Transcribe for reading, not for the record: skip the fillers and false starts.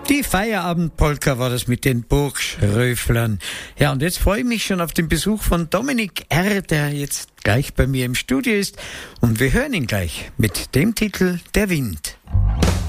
Die Feierabendpolka war das mit den Burgschröflern. Ja, und jetzt freue ich mich schon auf den Besuch von Dominik R., der jetzt gleich bei mir im Studio ist. Und wir hören ihn gleich mit dem Titel Der Wind.